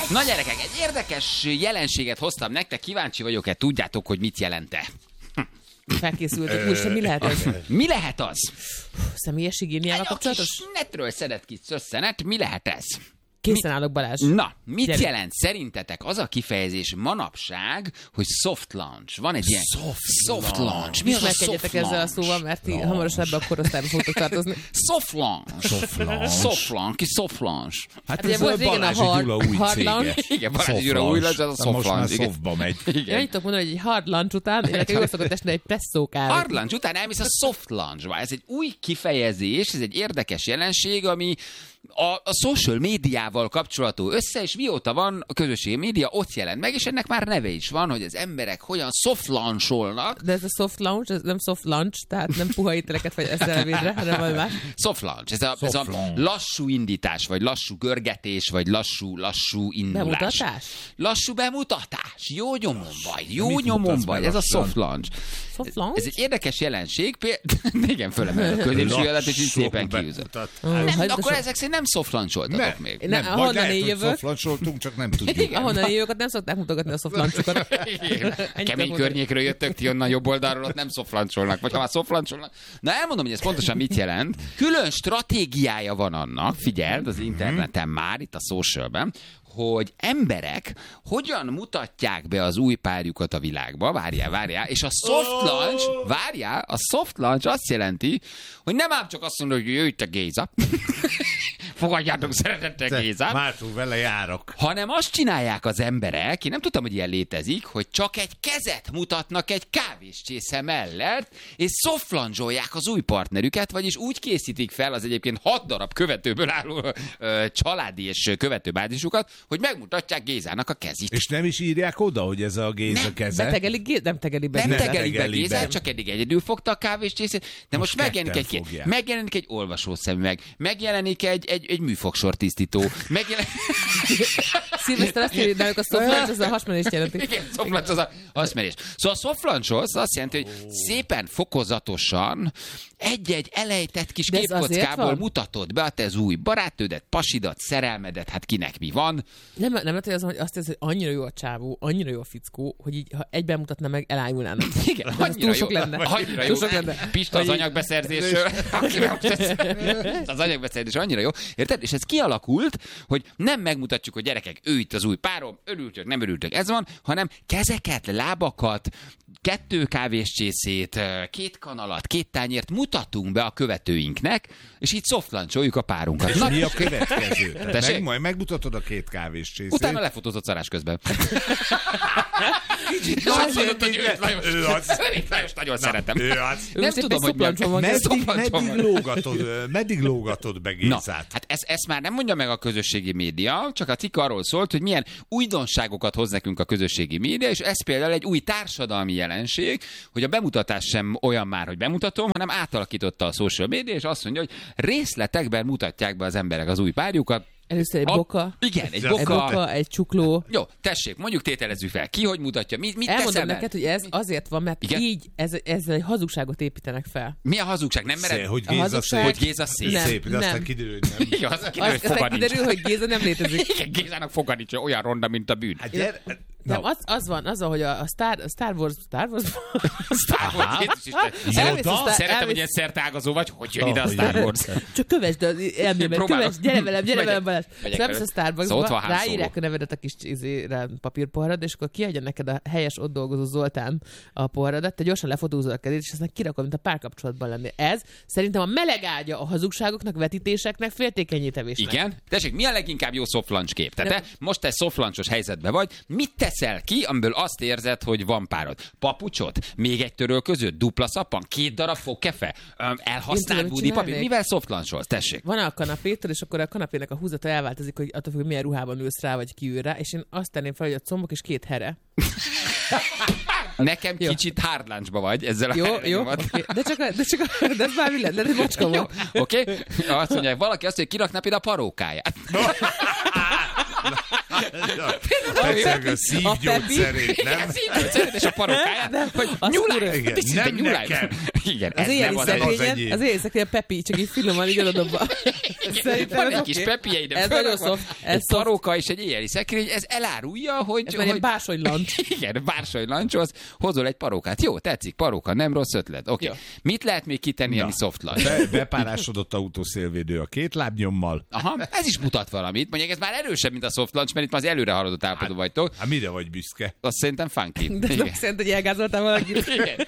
Na gyerekek, egy érdekes jelenséget hoztam nektek, kíváncsi vagyok-e, tudjátok, hogy mit jelent-e? Felkészültök, úgyse mi lehet ez? Mi lehet az? Személyes higiéniával kapcsolatos? Egy netről szedett kis szösszenet, mi lehet ez? Készen állok, Balázs. Na, mit Gyere. jelent szerintetek az a kifejezés manapság, hogy soft launch? Van egy ilyen soft launch. Mi az a soft Ismerkedjetek ezzel a szóval, mert ti hamarosan ebbe a korosztályba fogtok tartozni. Soft launch. Soft launch. Hát ugye ez volt régen a Balázsi Gyula új hard cége. launch. Igen, Balázsi Gyula új launch, az a soft most már launch. igen. softba megy. Én annyit tudok mondani, hogy egy hard lunch után, én nekem jól szokott esni egy presszó kávé. Hard lunch után elmész a soft lunchba. Ez egy új kifejezés, ez egy érdekes jelenség, ami a social médiával kapcsolatú össze, és mióta van a közösségi média, ott jelent meg, és ennek már neve is van, hogy az emberek hogyan soft launcholnak. De ez a soft launch, ez nem soft lunch, tehát nem puha ételeket vagy eszelvédre, hanem valami más. Soft launch, ez a launch. lassú indítás, vagy lassú görgetés, vagy lassú indulás. Bemutatás? Lassú bemutatás. Jó nyomon vagy, jó Mit nyomon mutatsz vagy. meg Ez a lassan? soft launch. Soft launch? Ez egy érdekes jelenség. Igen, fölemeled a középsúlyodat, és így szépen kiűzött. Nem, Hagyd akkor a ezek szerint nem soft launcholtatok még. Ne, Nem, ahonnan vagy lehet, én hogy jövök. softlancsoltunk, csak nem tudjuk. Ahonnan én jövök, nem szokták mutogatni a soft lunchokat. Kemény környékről jöttök, ti onnan jobb oldalról, ott nem szoflancsolnak. Vagy ha már szoflancsolnak. Na elmondom, hogy ez pontosan mit jelent. Külön stratégiája van annak, figyeld, az interneten már, itt a socialben, hogy emberek hogyan mutatják be az új párjukat a világba, várjál, és a soft launch azt jelenti, hogy nem ám csak azt mondod, hogy jöjj te Géza, fogadjátok szeretettel Gézát, Mártól vele járok. hanem azt csinálják az emberek, én nem tudtam, hogy ilyen létezik, hogy csak egy kezet mutatnak egy kávéscsésze mellett, és szoflanzsolják az új partnerüket, vagyis úgy készítik fel az egyébként 6 darab követőből álló családi és követőbázisukat, hogy megmutatják Gézának a kezét. És nem is írják oda, hogy ez a Géza keze? Nem tegeli be. Nem tegeli be tegeli Gézát, be. csak eddig egyedül fogta a kávéscsészét, de most ketten fogják. megjelenik egy olvasószemüveg, megjelenik egy műfogsortisztító, Szilveszter azt írja, de a soft lunch az a hasmenést jelenti. Igen, szoflancs az a hasmerés. Szóval a szoflancshoz azt jelenti, hogy szépen fokozatosan egy-egy elejtett kis De ez azért képkockából van? mutatod be a te az új barátnődet, pasidat, szerelmedet, hát kinek mi van. Nem lehet, hogy azt hiszem, hogy annyira jó a csávó, annyira jó a fickó, hogy így, ha egyben mutatna meg, elájulnának. Igen, Ez annyira túl jó. sok lenne. Annyira jó. Túl sok lenne. Pista az Hogy így- anyagbeszerzésről. Az anyagbeszerzés annyira jó. Érted? És ez kialakult, hogy nem megmutatjuk, hogy gyerekek, ő itt az új párom, örültök, nem örültök, ez van, hanem kezeket, lábakat, 2 kávéscsészét, 2 kanalat, 2 tányért mutatunk be a követőinknek, és így softlancsoljuk a párunkat. És mi a következő? Tessék? Majd megmutatod a 2 kávéscsészét. Utána lefotózott szarás közben. Kicsit Azt mondod, hogy őt Lajos. ő az. Őt Lajos nagyon szeretem. Ő az. Nem most tudom, éppen hogy szoplancson van. Meddig lógatod be Na, Gézát? hát ezt már nem mondja meg a közösségi média, csak a cikk arról szólt, hogy milyen újdonságokat hoz nekünk a közösségi média, és ez például egy új társadalmi jelenség, hogy a bemutatás sem olyan már, hogy bemutatom, hanem átalakította a social média, és azt mondja, hogy részletekben mutatják be az emberek az új párjukat. Először egy boka. Igen, egy Egy boka. boka, egy csukló. Jó, tessék, mondjuk tételezzük fel. Ki hogy mutatja? Mit Elmondom teszel neked, hogy ez azért van, mert Igen? így ezzel egy hazugságot építenek fel. Mi a hazugság? Nem mered? Hogy A Géza hazugság- szép. Hogy Géza szép. Nem. Szép, de aztán kiderül, hogy nem. Igen, az kiderül, hogy Aztán foga nincs. kiderül, hogy Géza nem létezik. Igen, Gézának foga nincs, olyan ronda, mint a bűn. Hát gyere, Nem, az van, hogy a Star Wars... Star Wars, Jézus Isten. Elmész a Star- Szeretem, hogy elmész- ilyen szerteágazó vagy. Hogy jön ide a Star Wars? Csak kövesd az elmémet, Próbálok. kövesd, gyere velem, Megyek. Balázs. Megyek Szóval a veled. Starbucksba, Szóval ott van Han ráírják Solo. a nevedet a kis papírpoharadat, és akkor kiadja neked a helyes ott dolgozó Zoltán a poharadat, te gyorsan lefotózol a kezét, és aztán kirakod, mint a párkapcsolatban lenni. Ez szerintem a meleg ágya a hazugságoknak, vetítéseknek, féltékenyítevésnek. Igen. Tessék, mi a leginkább jó softlaunch kép? Tehát te most egy softlaunchos helyzetben vagy, mit teszel ki, amiből azt érzed, hogy van párod? Papucsot? Még egy törölközőt? Dupla szappan? 2 darab fogkefe? Elhasznált mit budi papír? csinálnék? Mivel softlaunchos? Tessék. Van a kanapétől, és akkor a kanapének a húzata elváltozik, hogy attól függ, hogy milyen ruhában ülsz rá, vagy ki ül rá, és én azt tenném fel, hogy a combok és 2 here. Nekem Jó. kicsit hard lunchba vagy ezzel a Jó, helyrenyomod. okay. de ez már mi lenne, de egy macska Jó, volt. oké. Azt mondja, valaki azt mondja, hogy kirakná például a parókáját. Persze, a szívgyógyszerét, nem? Igen, szívgyógyszerét és a parókáját, hogy azt nyuláj, igen, szinte nem nyuláj. nekem. Igen, Az ez éjjeli nem az szekrényen, az éjjeli szekrényen Pepi csak így finoman így odadobva. Van egy kis pepieid, Ez nagyon soft. egy paróka és egy éjjeli szekrény, ez elárulja, hogy... Ez már egy bársonylancs. Igen, bársonylancshoz hozol egy parókát. Jó, tetszik, paróka, nem rossz ötlet. Oké. Jó. Mit lehet még kitenni, ami soft lunch? Bepárásodott autószélvédő a két lábnyommal. Aha, ez is mutat valamit. Mondjuk ez már erősebb, mint a soft lunch, mert itt már az előre haladott állapotban vagytok. Hát mire vagy büszke? Azt szerintem funky. De nem szerint, hogy elgázoltál valakit. Igen.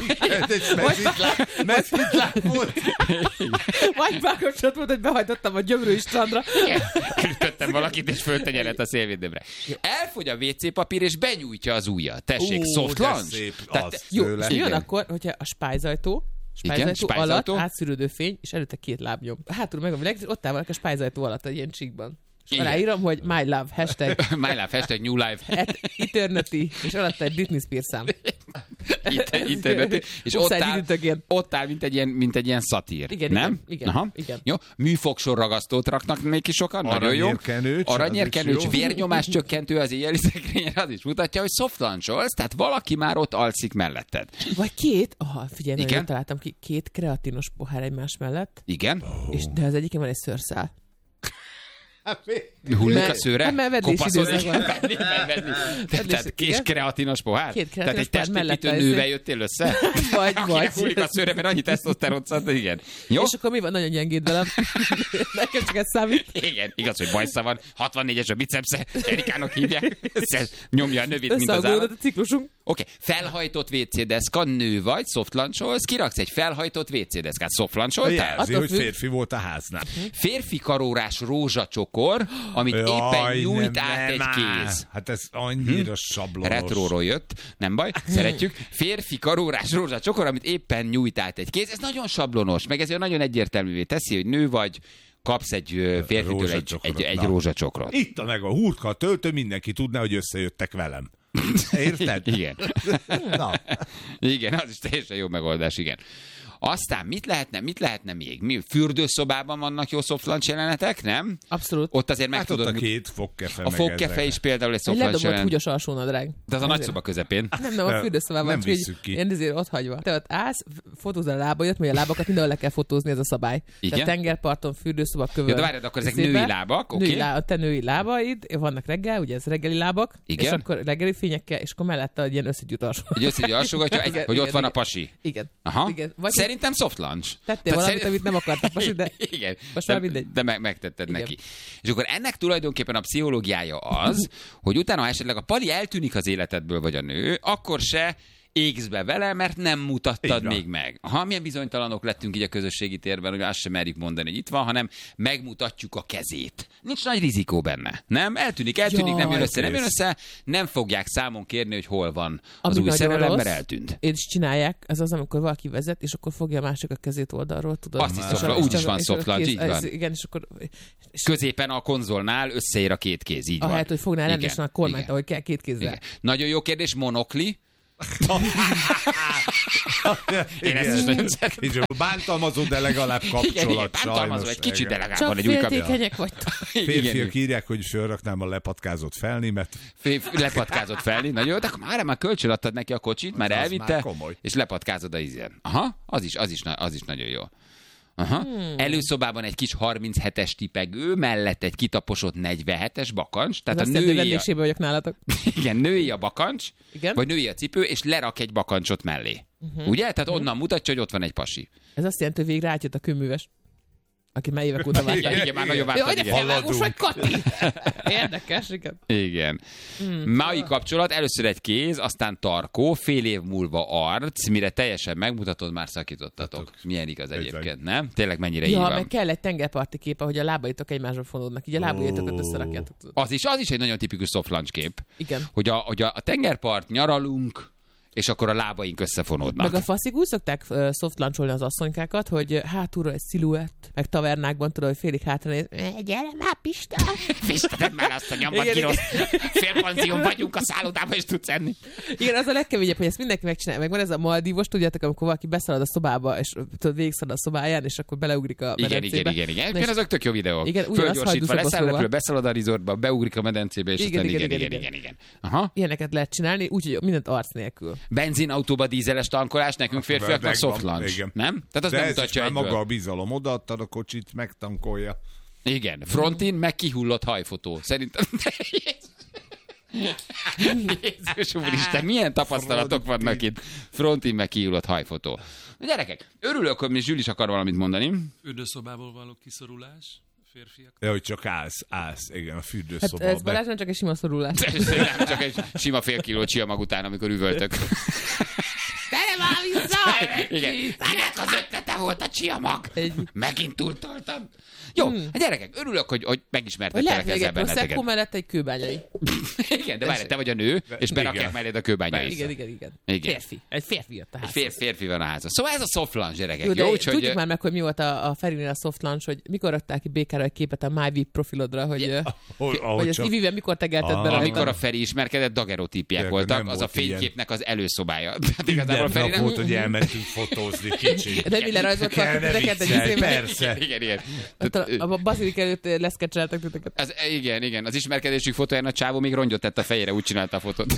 Meszítlák volt. Vagy párkapcsolat volt, hogy behajtottam a Gyömrői strandra. Elütöttem valakit, és föltenyerett a szélvédőmre. Elfogy a WC papír, és benyújtja az ujjat. Tessék, soft de lunch. szép, Tehát- az Jó, tőle. és mi van Igen. akkor, hogyha a spájzajtó spájzajtó. alatt átszűrődő fény, és előtte két lábnyom. Hátul meg a világ, és ott áll valaki a spájzajtó alatt, egy ilyen csíkban. És Igen. aláírom, hogy my love, hashtag My life, hashtag new life. at eternity, és alatt egy Britney Spears szám. Internet, és Upside ütögén. ott áll, mint egy ilyen szatír. Igen, nem? igen, Aha. igen. Jó. Műfogsor ragasztót raknak még ki sokan, nagyon jó. Aranyérkenőcs, Aranyérkenőcs, az is jó. vérnyomás csökkentő az éjjeli szekrényen, az is mutatja, hogy soft luncholsz, tehát valaki már ott alszik melletted. Vagy figyelj, Igen? nagyon találtam ki, két kreatinos pohár egymás mellett, Igen? de az egyiken van egy szőrszál. Hullik a Mert- szőre? hát mert vedlés Kopaszodik? időszak van. Vedni. Tehát kis igen. kreatinos pohár? Két Tehát egy kreatinos pohár testépítő mellette nővel ezért. jöttél össze? Vagy. Akinek hullik a szőre, mert annyi tesztoszterót szant, igen. Jó? És akkor mi van? Nagyon gyengéd velem. Nekem csak ez számít. Igen, igaz, hogy bajsza van. 64-es a bicepsze, Erikának hívják. Nyomja a növét, mint az Összehangolódott állat. a ciklusunk. Oké, felhajtott WC-deszka, nő vagy, soft luncholsz, kiraksz egy felhajtott WC-deszkát, soft luncholtál? Jelzi, Attól hogy függ. férfi volt a háznál. Férfi karórás rózsacsokor, amit éppen nyújt át egy kéz. Hát ez annyira sablonos. Retróról jött, nem baj, szeretjük. Férfi karórás rózsacsokor, amit éppen nyújt át egy kéz. Ez nagyon sablonos, meg ez olyan nagyon egyértelművé teszi, hogy nő vagy, kapsz egy férfitől Rózsacsokrot, egy na. rózsacsokrot. Itt a meg a hurka, a töltő, mindenki tudná, hogy összejöttek velem. Érted? Igen. Na, Igen, az is teljesen jó megoldás, igen. Aztán mit lehetne még? Fürdőszobában vannak jó soft lunch jelenetek, nem? Abszolút. Ott azért meg hát ott tudod... a két fogkefe. A meg fogkefe ezek. is például egy Egy soft lunch ledobott jelenet. húgyos alsónadrág. De az a nagyszoba közepén. Nem, a fürdőszobában. Nem csak így visszük ki. Ilyen azért ott hagyva. Te ott állsz, fotózol a lábaidat, mert a lábakat mindenhol le kell fotózni, ez a szabály. Igen? Tehát tengerparton, fürdőszoba, kövön. Ja, de várjad, akkor ezek Szépen. női lábak, oké? A te női lábaid, vannak reggel, ugye ez reggeli lábak, Igen. és akkor reggeli fényekkel, és akkor mellette egy ilyen összegyűjt alsó. Egy összegy alsógatja, Igen, hogy ott igen, van a igen. pasi. Igen. Aha. Igen. Vagy Szerintem soft lunch. tettél valamit, amit nem akartak most, de Igen. most már mindegy. De megtetted Igen. neki. És akkor ennek tulajdonképpen a pszichológiája az, hogy utána, ha esetleg a pali eltűnik az életedből, vagy a nő, akkor se égsz be vele, mert nem mutattad Így van. még meg. Ha milyen bizonytalanok lettünk így a közösségi térben, hogy azt sem merjük mondani, hogy itt van, hanem megmutatjuk a kezét. Nincs nagy rizikó benne. Nem? Eltűnik, Jaj, nem jön össze, nem fogják számon kérni, hogy hol van az Ami új nagyon szerelem, rossz, mert eltűnt. és csinálják, ez az, amikor valaki vezet, és akkor fogja a másik a kezét oldalról, tudod? Azt is És soft a- lunch, úgy és is a- van és a soft lunch, kéz- így van. Igen, és akkor Középen a konzolnál összeér a két kéz, így van. ahelyett, hogy fognál Igen, rendesen a kormányt, igen. ahogy kell két kézzel. Igen. Nagyon jó kérdés, monokli. Én ezt is Igen. nagyon szeretem. És bántalmazó, de legalább kapcsolat. bántalmazó, sajnos. egy kicsit, de Igen. legalább Csak van egy új kapcsolat. féltékenyek vagytok. Férfiak írják, hogy fölraknám a lepatkázott felnémet. Lepatkázott felni, nagyon jó, de akkor már kölcsön adtad neki a kocsit, már Az elvitte, már komoly. és lepatkázod a izén. Aha, az is nagyon jó. Aha. Előszobában egy kis 37-es tipegő, mellett egy kitaposott 47-es bakancs, Ez tehát a azt jelenti, hogy női vendégségben vagyok nálatok. igen, női a bakancs, Igen. vagy női a cipő, és lerak egy bakancsot mellé. Ugye? Tehát onnan mutatja, hogy ott van egy pasi. Ez azt jelenti, hogy végre átjött a kőműves. Akit már évek óta várták. Igen, már nagyon Jaj, vártad, de igen. felvágós vagy, Kati! Érdekes, igen. Igen. Mai kapcsolat, először egy kéz, aztán tarkó, fél év múlva arc, mire teljesen megmutatod, már szakítottatok. Milyen igaz egyébként, nem? Tényleg mennyire így Ja, van. meg kell egy tengerparti kép, ahogy a lábaitok egymásra fonódnak. Így a lábaitokat összerakjátok. tudod. Az is egy nagyon tipikus soft lunch kép. Igen. Hogy a tengerpart, nyaralunk, és akkor a lábaink összefonódnak. Meg a faszik úgy szokták soft luncholni az asszonykákat, hogy hátulról egy sziluett, meg tavernákban tudod, hogy félig hátra néz. Gyere már, Pista! Fisteted már azt a nyombat, Igen, kirosz. Félpanzión vagyunk a szállodában, és tudsz enni. Igen, az a legkeményebb, hogy ezt mindenki megcsinálja. Meg van ez a Maldívos, tudjátok, amikor valaki beszalad a szobába, és tudod, végigszalad a szobáján, és akkor beleugrik a medencébe. Igen. Na és- Azok tök jó videók. Igen, ugyanazt Fölgyorsítva, hajdú leszáll repülő, szobaszóval. beszalad a resortba, beugrik a medencébe, és Igen, aztán igen. igen. Aha. Ilyeneket lehet csinálni, úgyhogy mindent arc nélkül. benzinautóba dízeles tankolás, nekünk férfiaknak soft lunch. Nem? Tehát az de nem ez mutatja is már egyből. maga a bizalom. Odaadtad a kocsit, megtankolja. Igen, frontin meg kihullott hajfotó. Szerintem... Jézus úristen, milyen tapasztalatok vannak itt. Frontin meg kihullott hajfotó. Gyerekek, örülök, hogy Zsül is akar valamit mondani. Fürdőszobából való kiszorulás, férfiak. De hogy csak állsz, igen, a fürdőszobában. Hát ez Balázs nem csak egy sima szorulás. Nem, csak egy sima fél kiló csiamag után, amikor üvöltök. Gyere már vissza! Igen. Kinek az ötlete volt a csiamag? Megint túltoltam. Jó, gyerekek, örülök, hogy megismertettelek ezzel benneteket. Prosecco mellett egy kőbányai. Igen, de várj, te vagy a nő, és berakják melléd a kőbányai. Igen. Férfi. Egy férfi jött a házhoz. Férfi van a házban. Szóval ez a soft lunch, gyerekek. Jó, úgyhogy... tudjuk már meg, hogy mi volt a Ferinél a soft lunch, hogy mikor adták ki Békára egy képet a MyVip profilodra, hogy, hogy az Ivivel mikor tegelted be rajta. Amikor a Feri ismerkedett, dagerotípiák voltak, az a fényképnek az előszobája. Tehát igazából Minden nap volt, hogy elmentünk fotózni kicsit. De mi lerajzoltak titeket egy izébe? Persze. Igen. A bazilik előtt leszkecseltek titeket. Igen. Az ismerkedésük fotóján a csávó még rongyot tett a fejére, úgy csinálta a fotót.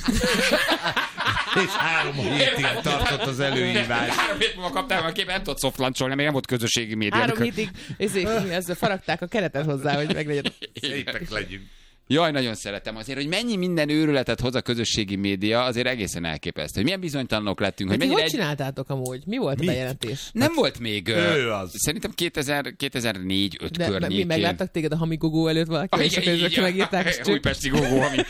És 3 hétig tartott az előhívás. 3 hét múlva kaptál a képet, nem tudott soft luncholni, még nem volt közösségi média. 3 hétig ezzel faragták a keretet hozzá, hogy meglegyen. Szépek legyünk. Jaj, nagyon szeretem. Azért, hogy mennyi minden őrületet hoz a közösségi média, azért egészen elképesztő. Hogy milyen bizonytalanok lettünk. Hogy hogy csináltátok amúgy? Mi volt a bejelentés? Nem volt még... Ő az. Szerintem 2004-5 De környékén. mi megláttak téged a Hamigogó előtt valaki, és akkor megírták. Újpesti Gogó, ami...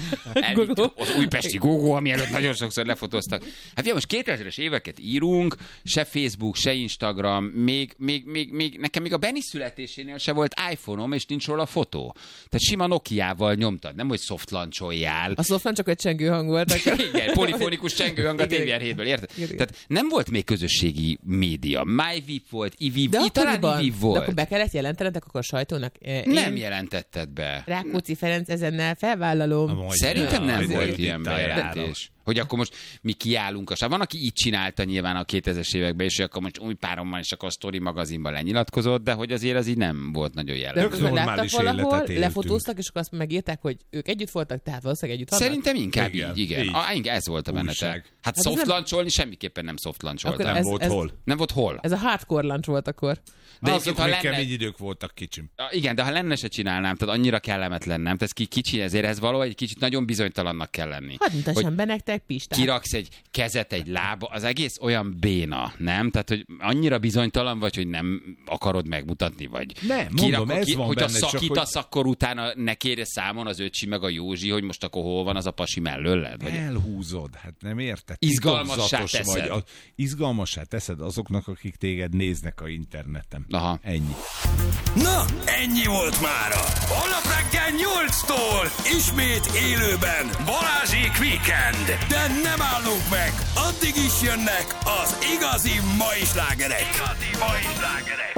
Az újpesti Gogó, ami előtt nagyon sokszor lefotóztak. Hát ugye most 2000-es éveket írunk, se Facebook, se Instagram, még nekem még a Benni születésénél se volt iPhone-om, és nincs róla fotó. Tehát sima Nokiával nyomtad, nem hogy soft luncholjál. A soft lunch csak egy csengő hang volt. Igen, polifonikus csengőhang a TVR7-ből, érted? Igen. Tehát nem volt még közösségi média. MyVip volt, iVip, talán iVip De volt. akkor be kellett jelentenetek akkor a sajtónak? Nem jelentetted be. Rákóczi Ferenc ezennel felvállalom. Szerintem nem Ezért volt itt ilyen a bejelentés. Hogy akkor most mi kiállunk a sáv. Van, aki így csinálta nyilván a 2000-es években, és akkor most új párommal is akkor a Story magazinban lenyilatkozott, de hogy azért az így nem volt nagyon De jellemző. akkor láttak normális valahol, életet éltünk. lefotóztak, és akkor azt megírták, hogy ők együtt voltak, tehát valószínűleg együtt vannak? Szerintem inkább Igen, így, igen. így. Inkább ez volt a bennete. Újság. Hát ez soft nem- luncholni semmiképpen nem soft luncholtam. Akkor Nem ez- volt ez- hol. Nem volt hol. Ez a hardcore lunch volt akkor. De Azok egyébként, ha még lenne... kemény idők voltak kicsim. Igen, de ha lenne, se csinálnám, tehát annyira kellemetlen, nem? Tehát kicsi, ezért ez valahogy egy kicsit nagyon bizonytalannak kell lenni. Hadd mutassam be nektek Pistát. Kiraksz egy kezet, egy lába, az egész olyan béna, nem? Tehát, hogy annyira bizonytalan vagy, hogy nem akarod megmutatni, vagy Nem, mondom, ez van hogy benne, a csak szakítasz, akkor utána ne kérje számon az öcsi meg a Józsi, hogy most akkor hol van az a pasi mellőled? Vagy... Elhúzod, hát nem érted? Izgalmassá Titokzatos teszed. vagy. Izgalmassá teszed azoknak, akik téged néznek a interneten. Aha. Ennyi. Na, ennyi volt mára. Holnap reggel 8-tól ismét élőben Balázsék Weekend. De nem állunk meg, addig is jönnek az igazi mai slágerek.